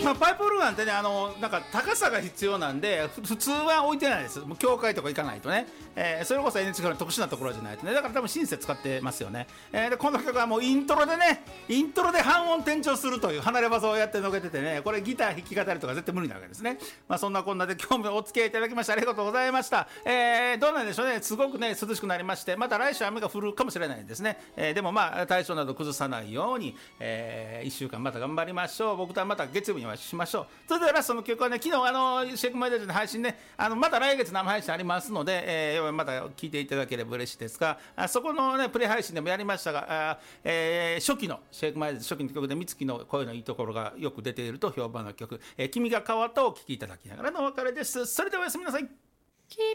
パイプオルガンってねなんか高さが必要なんで普通は置いてないです。もう教会とか行かないとね、それこそ NHK の特殊なところじゃないとね。だから多分シンセ使ってますよね。でこの曲はもうイントロで半音転調するという離れ技をやってのけててね、これギター弾き語りとか絶対無理なわけですね。そんなこんなで今日もお付き合いいただきましてありがとうございました。どうなんでしょうね。すごくね涼しくなりまして、また来週雨が降るかもしれないですね。でも体調など崩さないように、1週間また頑張りましょう。僕とはまた月曜日にお会いしましょう。それではラストの曲はね、昨日シェイクマイダージの配信ね、また来月生配信ありますので、また聞いていただければ嬉しいですが、そこのねプレイ配信でもやりましたが、初期のシェイクマイダージ初期の曲で美月の声のいいところがよく出ていると評判の曲、君が変わったをお聴きいただきながらのお別れです。それではおやすみなさい。